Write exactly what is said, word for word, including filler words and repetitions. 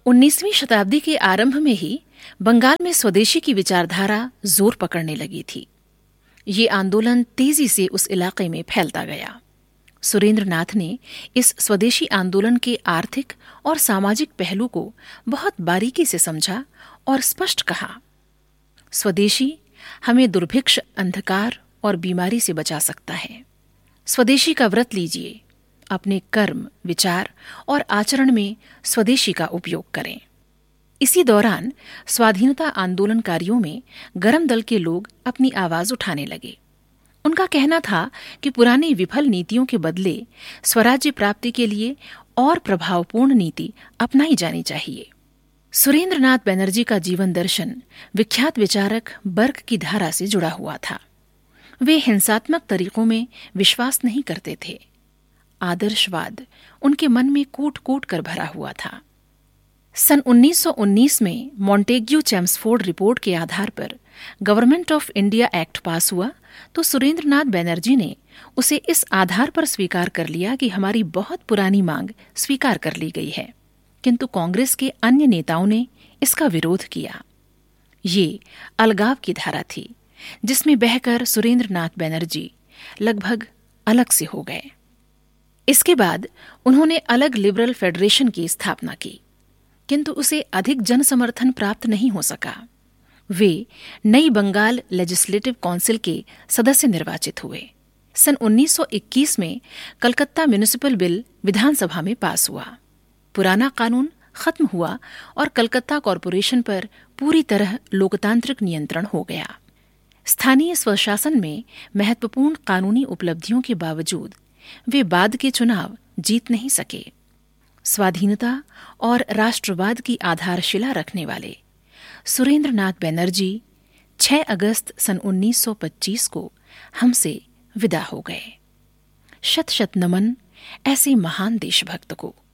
उन्नीसवीं शताब्दी के आरंभ में ही बंगाल में स्वदेशी की विचारधारा जोर पकड़ने लगी थी। ये आंदोलन तेजी से उस इलाके में फैलता गया। सुरेंद्रनाथ ने इस स्वदेशी आंदोलन के आर्थिक और सामाजिक पहलू को बहुत बारीकी से समझा और स्पष्ट कहा, स्वदेशी हमें दुर्भिक्ष, अंधकार और बीमारी से बचा सकता है। स्वदेशी का व्रत लीजिए, अपने कर्म, विचार और आचरण में स्वदेशी का उपयोग करें। इसी दौरान स्वाधीनता आंदोलनकारियों में गरम दल के लोग अपनी आवाज उठाने लगे। उनका कहना था कि पुरानी विफल नीतियों के बदले स्वराज्य प्राप्ति के लिए और प्रभावपूर्ण नीति अपनाई जानी चाहिए। सुरेंद्रनाथ बनर्जी का जीवन दर्शन विख्यात विचारक बर्क की धारा से जुड़ा हुआ था। वे हिंसात्मक तरीकों में विश्वास नहीं करते थे। आदर्शवाद उनके मन में कूट कूट कर भरा हुआ था। सन उन्नीस सौ उन्नीस में मॉन्टेग्यू चेम्सफोर्ड रिपोर्ट के आधार पर गवर्नमेंट ऑफ इंडिया एक्ट पास हुआ तो सुरेंद्रनाथ बनर्जी ने उसे इस आधार पर स्वीकार कर लिया कि हमारी बहुत पुरानी मांग स्वीकार कर ली गई है, किंतु कांग्रेस के अन्य नेताओं ने इसका विरोध किया। ये अलगाव की धारा थी जिसमें बहकर सुरेंद्रनाथ बनर्जी लगभग अलग से हो गए। इसके बाद उन्होंने अलग लिबरल फेडरेशन की स्थापना की, किंतु उसे अधिक जन समर्थन प्राप्त नहीं हो सका। वे नई बंगाल लेजिस्लेटिव काउंसिल के सदस्य निर्वाचित हुए। सन उन्नीस सौ इक्कीस में कलकत्ता म्युनिसिपल बिल विधानसभा में पास हुआ। पुराना कानून खत्म हुआ और कलकत्ता कॉरपोरेशन पर पूरी तरह लोकतांत्रिक नियंत्रण हो गया। स्थानीय स्वशासन में महत्वपूर्ण कानूनी उपलब्धियों के बावजूद वे बाद के चुनाव जीत नहीं सके। स्वाधीनता और राष्ट्रवाद की आधारशिला रखने वाले सुरेंद्रनाथ बनर्जी छह अगस्त सन उन्नीस सौ पच्चीस को हमसे विदा हो गए। शत शत नमन ऐसे महान देशभक्त को।